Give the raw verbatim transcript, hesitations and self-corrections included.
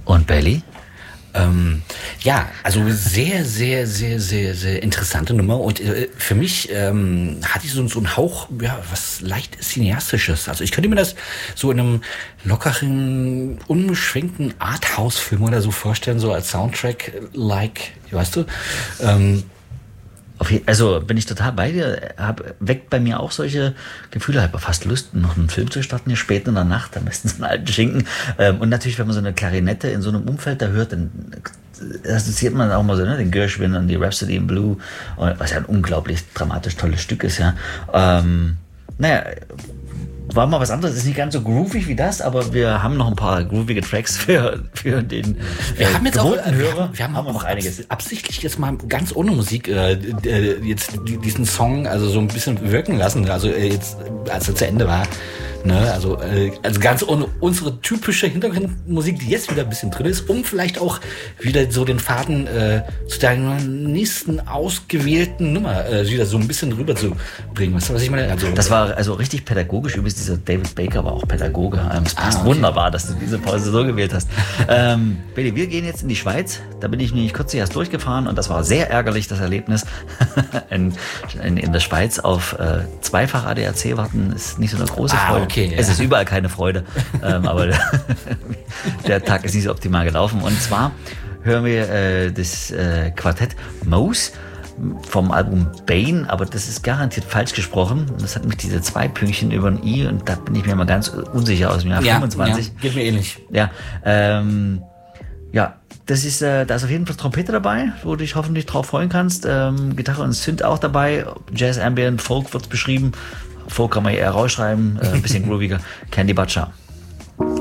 Und Bailey? Ähm, ja, also sehr, sehr, sehr, sehr, sehr interessante Nummer und äh, für mich ähm, hat die so, so einen Hauch, ja, was leicht Cineastisches. Also ich könnte mir das so in einem lockeren, unbeschränkten Arthouse-Film oder so vorstellen, so als Soundtrack-like, weißt du? Ähm, Okay, also bin ich total bei dir, hab, weckt bei mir auch solche Gefühle, habe fast Lust, noch einen Film zu starten, hier spät in der Nacht, am besten so einen alten Schinken. Ähm, und natürlich, wenn man so eine Klarinette in so einem Umfeld da hört, dann assoziiert man auch mal so, ne, den Gershwin und die Rhapsody in Blue, was ja ein unglaublich dramatisch tolles Stück ist, ja. Ähm, naja, war mal was anderes, ist nicht ganz so groovig wie das, aber wir haben noch ein paar groovige Tracks für, für den wir äh, haben jetzt auch, Hörer. Wir haben, wir haben, haben auch noch einiges. Absichtlich jetzt mal ganz ohne Musik äh, äh, jetzt diesen Song also so ein bisschen wirken lassen, also äh, jetzt als er zu Ende war. Ne, also, äh, also ganz ohne unsere typische Hintergrundmusik, die jetzt wieder ein bisschen drin ist, um vielleicht auch wieder so den Faden äh, zu deiner nächsten ausgewählten Nummer äh, wieder so ein bisschen rüber zu bringen. Weißt du, was ich meine? Also, das war also richtig pädagogisch. Übrigens, dieser David Baker war auch Pädagoge. Ähm, es passt ah, okay. Wunderbar, dass du diese Pause so gewählt hast. ähm, Billy, wir gehen jetzt in die Schweiz. Da bin ich nämlich kürzlich erst durchgefahren und das war sehr ärgerlich, das Erlebnis. in, in, in der Schweiz auf äh, zweifach A D A C warten ist nicht so eine große ah, Freude. Okay, es ja. ist überall keine Freude, ähm, aber der Tag ist nicht so optimal gelaufen. Und zwar hören wir äh, das äh, Quartett Mose vom Album Bane, aber das ist garantiert falsch gesprochen. Das hat mich diese zwei Pünktchen über ein I und da bin ich mir mal ganz unsicher aus dem Jahr ja, fünfundzwanzig. Ja, geht mir ähnlich. Ja, ähm, ja, das ist, äh, da ist auf jeden Fall Trompete dabei, wo du dich hoffentlich drauf freuen kannst. Ähm, Gitarre und Synth auch dabei. Jazz, Ambient, Folk wird's beschrieben. Folk kann man eher rausschreiben, äh, ein bisschen grooviger. Candy Butcher.